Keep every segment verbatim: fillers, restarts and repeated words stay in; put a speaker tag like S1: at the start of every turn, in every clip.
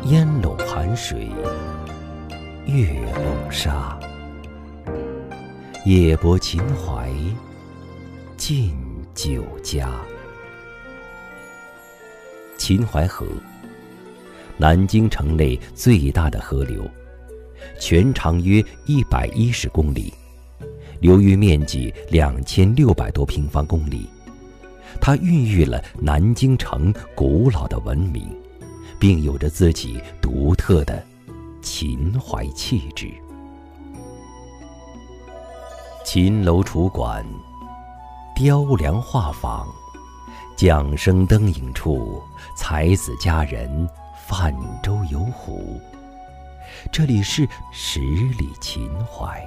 S1: 烟笼寒水，月笼沙。夜泊秦淮，近酒家。秦淮河，南京城内最大的河流，全长约一百一十公里，流域面积两千六百多平方公里。它孕育了南京城古老的文明，并有着自己独特的秦淮气质。秦楼楚馆，雕梁画舫，桨声灯影处，才子佳人泛舟游湖。这里是十里秦淮。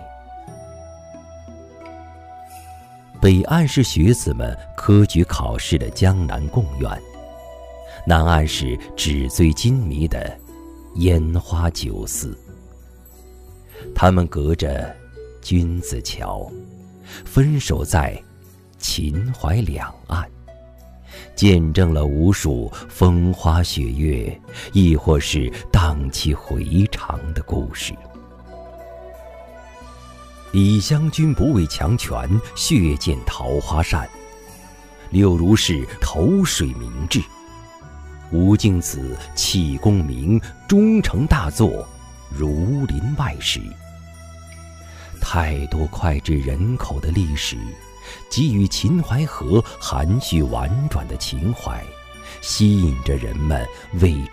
S1: 北岸是学子们科举考试的江南贡院，南岸是纸醉金迷的烟花酒肆。他们隔着君子桥，分守在秦淮两岸，见证了无数风花雪月，亦或是荡气回肠的故事。李香君不畏强权，血溅桃花扇；柳如是投水明志，吴敬梓弃功名，终成大作儒林外史。太多脍炙人口的历史，给予秦淮河含蓄婉转的情怀，吸引着人们为